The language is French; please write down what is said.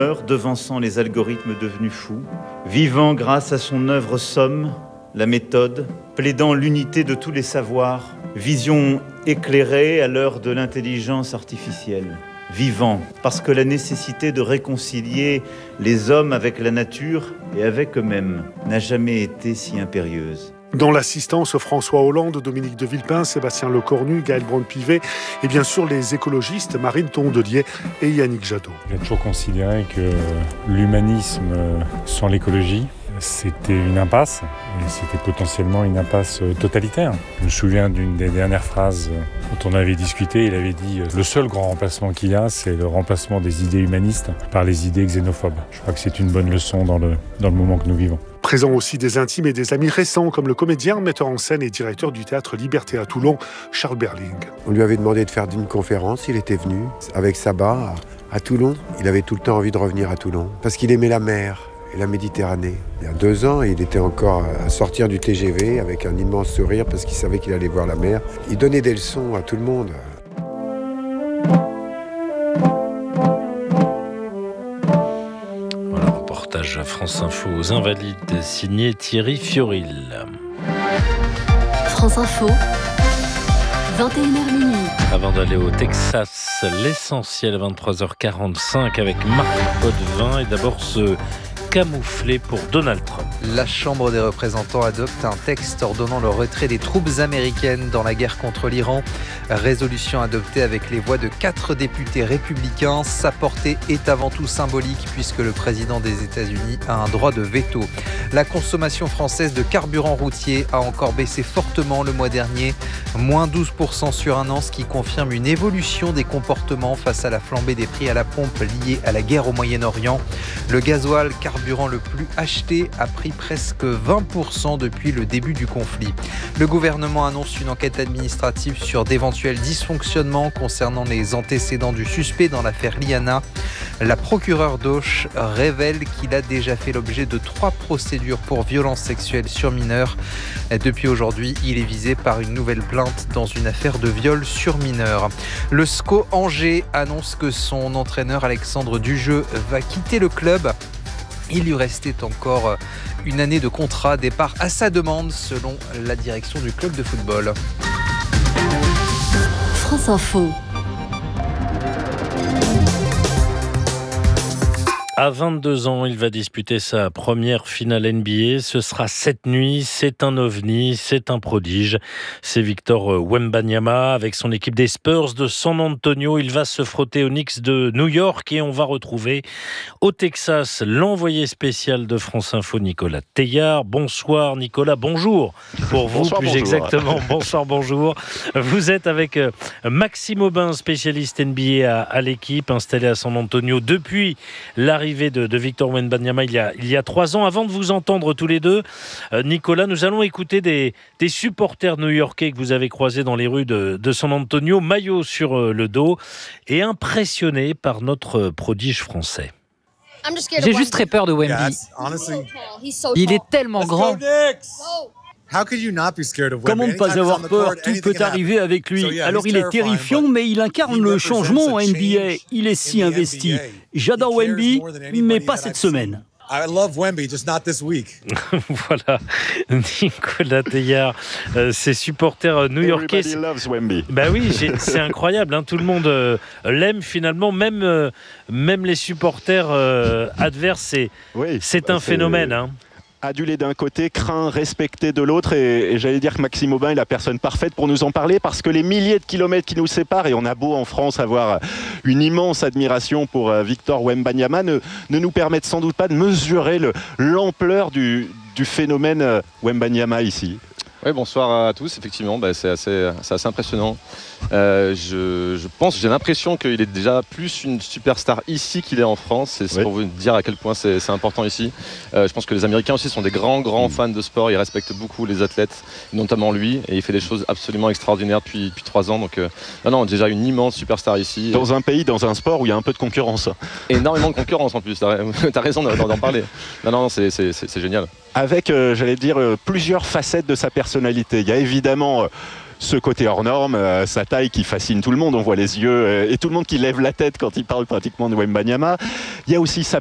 Devançant les algorithmes devenus fous, vivant grâce à son œuvre somme, la méthode, plaidant l'unité de tous les savoirs, vision éclairée à l'heure de l'intelligence artificielle. Vivant, parce que la nécessité de réconcilier les hommes avec la nature et avec eux-mêmes n'a jamais été si impérieuse. Dans l'assistance, François Hollande, Dominique de Villepin, Sébastien Lecornu, Gaël Braun-Pivet et bien sûr les écologistes Marine Tondelier et Yannick Jadot. J'ai toujours considéré que l'humanisme sans l'écologie, c'était une impasse, et c'était potentiellement une impasse totalitaire. Je me souviens d'une des dernières phrases dont on avait discuté, il avait dit « Le seul grand remplacement qu'il y a, c'est le remplacement des idées humanistes par les idées xénophobes ». Je crois que c'est une bonne leçon dans le moment que nous vivons. Présent aussi des intimes et des amis récents, comme le comédien, metteur en scène et directeur du théâtre Liberté à Toulon, Charles Berling. On lui avait demandé de faire une conférence, il était venu avec Sabat à Toulon. Il avait tout le temps envie de revenir à Toulon, parce qu'il aimait la mer et la Méditerranée. Il y a 2 ans, il était encore à sortir du TGV avec un immense sourire parce qu'il savait qu'il allait voir la mer. Il donnait des leçons à tout le monde. Voilà, reportage France Info aux Invalides, signé Thierry Fioril. France Info, 21h minuit. Avant d'aller au Texas, l'essentiel à 23h45 avec Marc Potvin et d'abord ce camouflé pour Donald Trump. La Chambre des représentants adopte un texte ordonnant le retrait des troupes américaines dans la guerre contre l'Iran. Résolution adoptée avec les voix de 4 députés républicains. Sa portée est avant tout symbolique puisque le président des États-Unis a un droit de veto. La consommation française de carburant routier a encore baissé fortement le mois dernier, moins 12% sur un an, ce qui confirme une évolution des comportements face à la flambée des prix à la pompe liée à la guerre au Moyen-Orient. Le gasoil, carburant le plus acheté, a pris presque 20% depuis le début du conflit. Le gouvernement annonce une enquête administrative sur d'éventuels dysfonctionnements concernant les antécédents du suspect dans l'affaire Liana. La procureure d'Auch révèle qu'il a déjà fait l'objet de 3 procédures pour violences sexuelles sur mineurs. Depuis aujourd'hui, il est visé par une nouvelle plainte dans une affaire de viol sur mineurs. Le SCO Angers annonce que son entraîneur Alexandre Dujeu va quitter le club. Il lui restait encore une année de contrat, départ à sa demande selon la direction du club de football. France Info. À 22 ans, il va disputer sa première finale NBA. Ce sera cette nuit. C'est un ovni, c'est un prodige. C'est Victor Wembanyama avec son équipe des Spurs de San Antonio. Il va se frotter aux Knicks de New York et on va retrouver au Texas l'envoyé spécial de France Info, Nicolas Teillard. Bonsoir Nicolas, bonjour pour vous. Bonsoir, plus bonjour. exactement. Bonsoir, bonjour. Vous êtes avec Maxime Aubin, spécialiste NBA à l'équipe, installé à San Antonio depuis l'arrivée de Victor Wembanyama il y a 3 ans. Avant de vous entendre tous les deux, Nicolas, nous allons écouter des supporters new-yorkais que vous avez croisés dans les rues de San Antonio, maillot sur le dos, et impressionnés par notre prodige français. J'ai juste très peur de Wemby. Il est tellement grand. Comment ne pas avoir peur? Tout peut arriver avec lui. Alors il est terrifiant, mais il incarne le changement en NBA. Il est si investi. J'adore Wemby, mais pas cette semaine. Voilà, Nicolas Teillard, ses supporters new-yorkais. Bah oui, c'est incroyable, hein, tout le monde l'aime finalement, même les supporters adverses, c'est un phénomène. Hein. Adulé d'un côté, craint, respecté de l'autre, et j'allais dire que Maxime Aubin est la personne parfaite pour nous en parler, parce que les milliers de kilomètres qui nous séparent, et on a beau en France avoir une immense admiration pour Victor Wembanyama, ne nous permettent sans doute pas de mesurer l'ampleur du phénomène Wembanyama ici. Oui, bonsoir à tous. Effectivement, c'est assez impressionnant. J'ai l'impression qu'il est déjà plus une superstar ici qu'il est en France. C'est pour vous dire à quel point c'est important ici. Je pense que les Américains aussi sont des grands fans de sport. Ils respectent beaucoup les athlètes, notamment lui. Et il fait des choses absolument extraordinaires depuis 3 ans. Donc, déjà une immense superstar ici. Dans un pays, dans un sport où il y a un peu de concurrence. Énormément de concurrence en plus. T'as raison d'en parler. Non, c'est génial. Avec, plusieurs facettes de sa personnalité. Il y a évidemment ce côté hors norme, sa taille qui fascine tout le monde. On voit les yeux et tout le monde qui lève la tête quand il parle pratiquement de Wembanyama. Il y a aussi sa